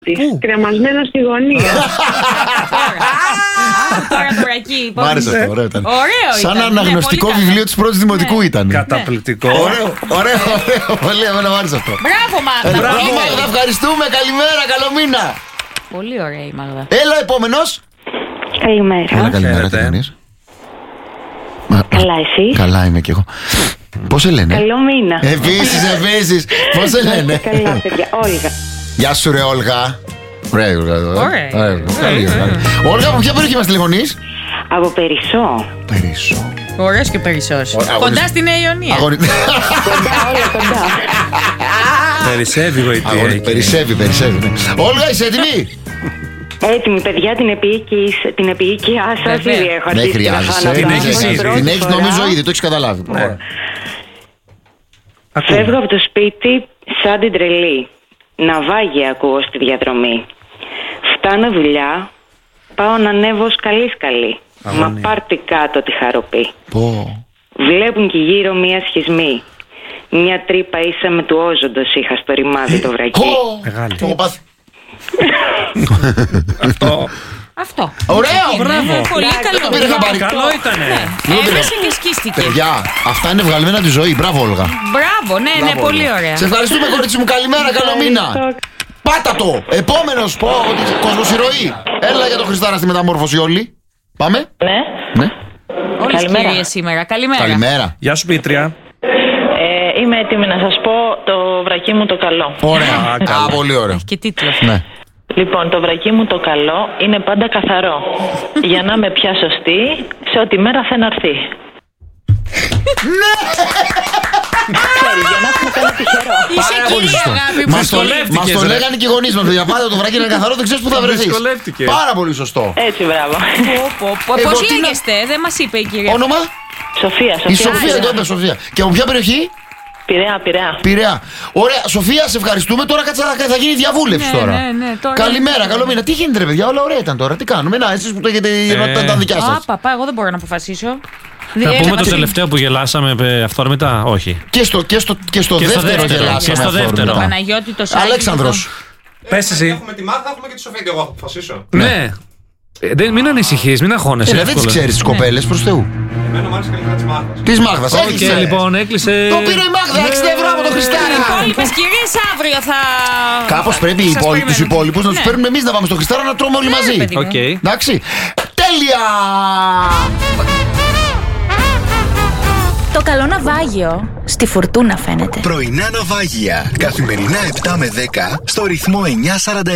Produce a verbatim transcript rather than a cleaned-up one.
Κρεμασμένο στη γωνία. Τώρα τώρα εκεί. Μ' άρεσε αυτό, ωραίο ήταν. Ωραίο σαν ήταν. αναγνωστικό Ναι, βιβλίο της πρώτης δημοτικού ναι. ήταν. Καταπληκτικό. Ωραίο, ωραίο, ωραίο. Πολύ, εμένα μου άρεσε αυτό. Μπράβο, Μάγδα. Μπράβο, Μάγδα, ευχαριστούμε. Καλημέρα, καλό μήνα. Πολύ ωραία η Μάγδα. Έλα, επόμενος. Καλημέρα. Έλα, καλημέρα, Χαίρετε. τι κάνεις? Καλά, εσύ? Καλά είμαι κι εγώ. Πώς σε λένε? Καλό μήνα. Επίσης, επίσης. Πώς σε λένε? Καλά, παιδιά. Όλγα. Γεια σου ρε Όλγα. Ωραία, Όλγα. Ωραία. Καλή, καλή. Όλγα, από ποια περιοχή μας τηλεφωνείς? Από Περισσό. Περισσό. Ωραίος και περισσός. αγωνισ- Κοντά στην Νέα Ιωνία. Αγωνι- Κοντά, όλα κοντά. Περισσεύει γοητεία Αγωνι- εκεί. Περισσεύει, περισσεύει. ναι. Όλγα, είσαι έτοιμη? Έτοιμη, παιδιά, την επίοικη, την επίοικιά σας Βέβαια. ήδη έχω Ναι, αρχίσει να χρειάζεσαι. χάνω Την τα έχεις πρώτη ήδη. φορά. Την έχεις νομίζω ήδη, το έχεις καταλάβει. Ναι. Φεύγω από το σπίτι σαν την τρελή. Ναυάγια ακούω στη διαδρομή. Φτάνω δουλειά, πάω να ανέβω σκαλί σκαλί. Μα Αγωνία. πάρτι κάτω τη χαροπή. Πω. Βλέπουν και γύρω μία σχισμή. Μια τρύπα ίσα με του όζοντος είχα στο ρημάδι το βρακί. Πω. Μεγάλη. Το έχω πάθει. Αυτό. Αυτό. Ωραίο, Είναι μπράβο. Πολύ Εντάξει, καλό. το πήρε χαμπάρι. Καλό ήτανε. Έμεσε και σκίστηκε. Παιδιά, αυτά είναι βγαλμένα από τη ζωή. Μπράβο, Όλγα. Μπράβο, ναι, ναι, Μπράβο, πολύ Όλγα. ωραία. Σε ευχαριστούμε, κορίτσι μου. Καλημέρα, καλό μήνα. Πάτα το. Επόμενος. Πω, ότι κοσμοσυρωή. Έλα για το Χριστάρα στη μεταμόρφωση όλοι. Πάμε. Ναι. Ναι. Όλες Καλημέρα. κυρίες σήμερα. Καλημέρα. Καλημέρα. Γεια σου Πίτρια. Ε, είμαι έτοιμη να σας πω το βρακί μου το καλό. Ωραία. Α, καλά. Α, πολύ ωραίο. Και τίτλο. Ναι. Λοιπόν, το βρακί μου το καλό είναι πάντα καθαρό. Για να είμαι πια σωστή σε ό,τι μέρα θα έρθει. Ξέρεις, για να έχουμε κάνει τυχερό. Είσαι Πάρα πολύ κυρία, σωστό. αγάπη μου. Μας το, Δυσκολεύτηκες, μας το ρε. λέγανε και οι γονείς μας. παιδιά. Πάντα το βράκι είναι καθαρό, δεν ξέρεις που θα βρεθείς. Δυσκολεύτηκες. Πάρα πολύ σωστό. Έτσι, μπράβο. Πω, πω, πω. Εγώ Πώς τι να- λέγεστε, δεν μας είπε η κυρία. Όνομα? Σοφία, Η Σοφία. Σοφία, το είπε Σοφία. Και από ποια περιοχή? Πειραιά, Πειραιά. Πειραιά. Ωραία, Σοφία, σε ευχαριστούμε. Τώρα κάτσε, θα, θα γίνει διαβούλευση Ναι, τώρα. ναι, ναι, τώρα- Καλημέρα, καλό μήνα. Τι γίνεται, ρε παιδιά, όλα ωραία ήταν τώρα. Τι κάνουμε, να, εσείς που το έχετε τα, τα δικιά Α, σας. παπά, εγώ δεν μπορώ να αποφασίσω. Να Ε, πούμε το μας- τελευταίο που γελάσαμε ε, αυθόρμητα, όχι. Και στο, και στο, και στο Και στο δεύτερο δεύτερο, γελάσαμε και στο αυθόρμητα. δεύτερο. Παναγιώτη το Σάκη. Αλέξανδρος. Πες εσύ. Έχουμε τη Μάρθα, έχουμε και τη Σοφία. Και εγώ θα αποφασίσω. Ναι. Ε, δεν- μην ανησυχείς, μην αγχώνεσαι. Έλα, δεν τις εύκολα. ξέρεις τις κοπέλες, προς Θεού. Εμένα μου άρεσε καλύτερα τη Μάρθα. Της Μάγδας. Οκ, έκλεισε. λοιπόν, έκλεισε. Το πήρε η Μάγδα, έξι ευρώ από το Χριστάρα. Οι υπόλοιπες κυρίες αύριο θα. Κάπως πρέπει οι Σας υπόλοιποι, τους περιμένουμε. υπόλοιπους να τους Ναι. παίρνουμε εμείς να πάμε στο Χριστάρα να τρώμε όλοι Ναι, μαζί. παιδί μου. Οκ. Εντάξει. Τέλεια! Το καλό ναυάγιο στη φουρτούνα φαίνεται. Πρωινά ναυάγια. Καθημερινά επτά με δέκα στο ρυθμό εννιά σαράντα